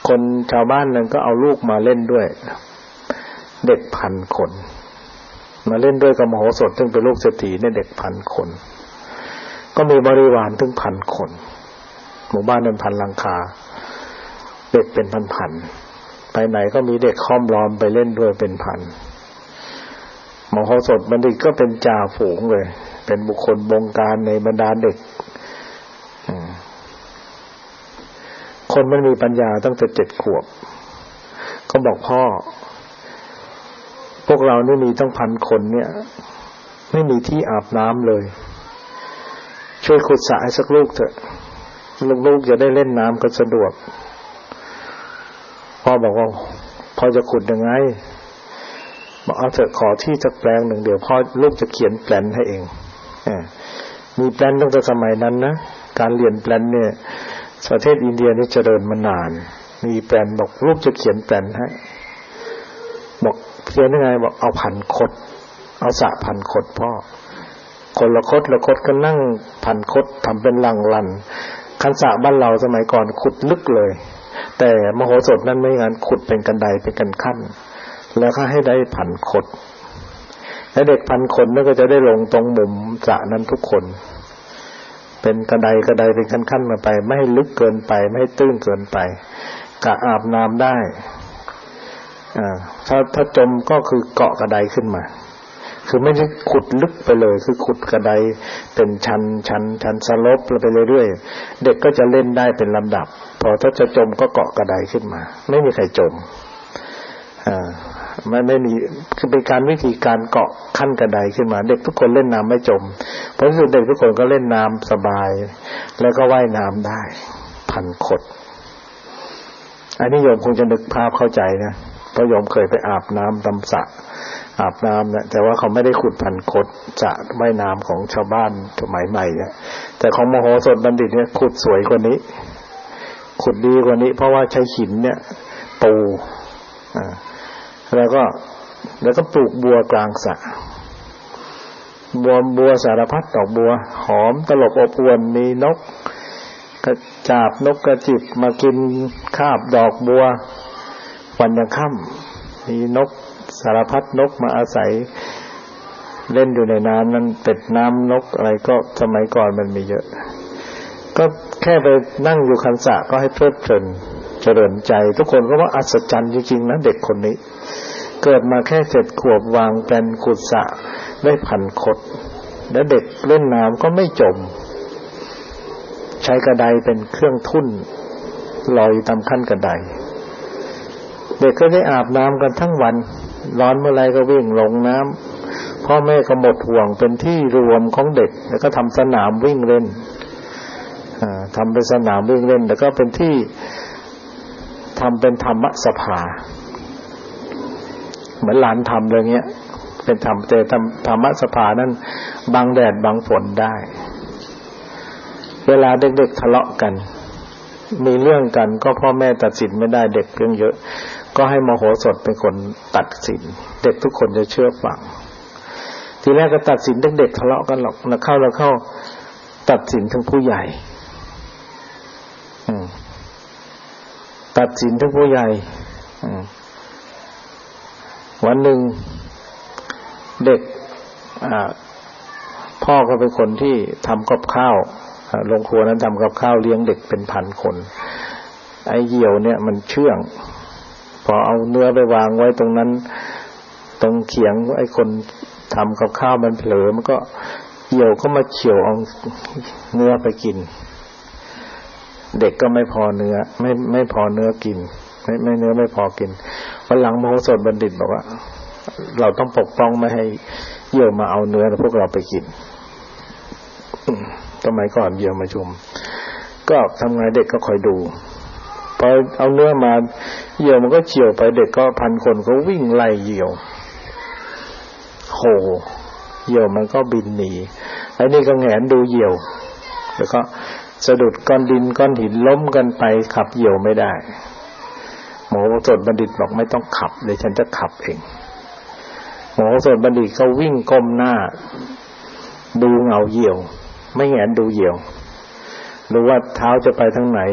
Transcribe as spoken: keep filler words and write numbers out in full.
คนชาวบ้านนั้นก็เอาลูกมาเล่นด้วยเด็กพันคนมาเล่นด้วยกับมโหสถซึ่งเป็นลูกเศรษฐีเนี่ยเด็กพันคนก็มีบริวารถึงพันคนหมู่บ้านนั้นพันหลังคาเด็กเป็นพันๆไปไหนก็มีเด็กค้อมล้อมไปเล่นด้วยเป็นพันมโหสถบัณฑิตก็เป็นจ่าฝูงเลยเป็นบุคคลบงการในบรรดาเด็กคนมันมีปัญญาตั้งแต่เจ็ดขวบก็บอกพ่อพวกเรานี่มีตั้งพันคนเนี่ยไม่มีที่อาบน้ำเลยช่วยขุดสระให้สักลูกเถอะลูกๆจะได้เล่นน้ำกันสะดวกพ่อบอกว่าพ่อจะขุดยังไงบอกเอาเถอะขอที่สักแปลงหนึ่งเดี๋ยวพ่อลูกจะเขียนแปลนให้เองมีแปลนตั้งแต่สมัยนั้นนะการเรียนแปลนเนี่ยประเทศอินเดียนี่เจริญมานานมีแปลนบอกลูกจะเขียนแปลนให้บอกเขียนยังไงบอกเอาพันคดเอาสระพันคดพ่อคนละคดละคดก็นั่งพันคดทำเป็นลังลันคันสระบ้านเราสมัยก่อนขุดลึกเลยแต่มโหสถนั้นไม่งั้นขุดเป็นกันไดเป็นกันขั้นแล้วก็ให้ได้พันคดและเด็กพันคนนั่นก็จะได้ลงตรงมุมสระนั้นทุกคนเป็นกระไดกระไดเป็นขั้นๆมาไปไม่ให้ลึกเกินไปไม่ให้ตื้นเกินไปกะอาบน้ำได้อ่าถ้าถ้าจมก็คือเกาะกระไดขึ้นมาคือไม่ได้ขุดลึกไปเลยคือขุดกระไดเป็นชั้นชั้นชั้นสลบไปเรื่อยๆเด็กก็จะเล่นได้เป็นลำดับพอถ้าจะจมก็เกาะกระไดขึ้นมาไม่มีใครจมอ่าไม่ไม่มีคือเป็นการวิธีการเกาะขั้นกระไดขึ้นมาเด็กทุกคนเล่นน้ำไม่จมเพราะฉะนั้นเด็กทุกคนก็เล่นน้ำสบายแล้วก็ว่ายน้ำได้พันคดอันนี้โยมคงจะนึกภาพเข้าใจนะเพราะโยมเคยไปอาบน้ำตำสระอาบน้ำเนี่ยแต่ว่าเขาไม่ได้ขุดพันคดสระว่ายน้ำของชาวบ้านสมัยใหม่เนี่ยแต่ของมโหสถบัณฑิตเนี่ยขุดสวยกว่านี้ขุดดีกว่านี้เพราะว่าใช้หินเนี่ยปูอ่าแล้วก็แล้วก็ปลูกบัวกลางสระบัวบัวสารพัดดอกบัวหอมตลบอบอวลมีนกกระจาบนกกระจิบมากินคาบดอกบัววันยังค่ำมีนกสารพัดนกมาอาศัยเล่นอยู่ในน้ำนั้นเป็ดน้ำนกอะไรก็สมัยก่อนมันมีเยอะก็แค่ไปนั่งอยู่คันสระก็ให้เพลิดเพลินเจริญใจทุกคนก็ว่าอัศจรรย์จริงๆนะเด็กคนนี้เกิดมาแค่เจ็ดขวบวางแปลนขุดสระได้พันคดแล้วเด็กเล่นน้ำก็ไม่จมใช้กระไดเป็นเครื่องทุ่นลอยตามขั้นกระไดเด็กก็ได้อาบน้ำกันทั้งวันร้อนเมื่อไรก็วิ่งลงน้ำพ่อแม่ก็หมดห่วงเป็นที่รวมของเด็กแล้วก็ทำสนามวิ่งเล่นทำเป็นสนามวิ่งเล่นแล้วก็เป็นที่ทำเป็นธรรมสภาเหมือนหลานทำเลยเงี้ยเป็นธรรมแต่ธรรมสภานั้นบังแดดบังฝนได้เวลาเด็กๆทะเลาะกันมีเรื่องกันก็พ่อแม่ตัดสินไม่ได้เด็กเรื่องเยอะก็ให้มโหสถเป็นคนตัดสินเด็กทุกคนจะเชื่อฟังทีแรกก็ตัดสินเด็กๆทะเลาะกันหรอกนะเข้าแล้วเข้าตัดสินทั้งผู้ใหญ่ตัดสินทั้งผู้ใหญ่วันหนึ่งเด็กพ่อก็เป็นคนที่ทำกับข้าวโรงครัวนั้นทำกับข้าวเลี้ยงเด็กเป็นพันคนไอ้เหยี่ยวเนี่ยมันเชื่องพอเอาเนื้อไปวางไว้ตรงนั้นตรงเขียงไอ้คนทำกับข้าวมันเผลอมันก็เหยี่ยวก็มาเฉี่ยวเอาเนื้อไปกินเด็กก็ไม่พอเนื้อไม่ไม่พอเนื้อกินไม่ไม่เนื้อไม่พอกินวันหลังมโหสถบัณฑิตบอกว่าเราต้องปกป้องไม่ให้เหยี่ยวมาเอาเนื้อพวกเราไปกินสมัยก่อนเหยี่ยวมาชุมก็ทำไงเด็กก็คอยดูพอเอาเนื้อมาเหยี่ยวมันก็เฉี่ยวไปเด็กก็พันคนก็วิ่งไล่เหยี่ยวโหเหยี่ยวมันก็บินหนีไอ้นี่ก็แหงนดูเหยี่ยวแล้วก็สะดุดก้อนดินก้อนหินล้มกันไปขับเหยี่ยวไม่ได้มโหสถบัณฑิตบอกไม่ต้องขับเลยฉันจะขับเองมโหสถบัณฑิตก็วิ่งก้มหน้าดูเงาเหยี่ยวไม่แหงนดูเหยี่ยวรู้ว่าเท้าจะไปทางไหน